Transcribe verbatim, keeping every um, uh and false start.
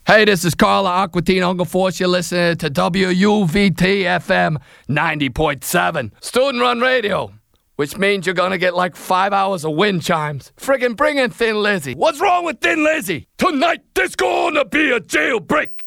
Hey, this is Carla Aquatine, Uncle Force. You're listening to W U V T F M ninety point seven. Student-run radio, which means you're gonna get like five hours of wind chimes. Friggin' bring in Thin Lizzy. What's wrong with Thin Lizzy? Tonight, there's gonna be a jailbreak.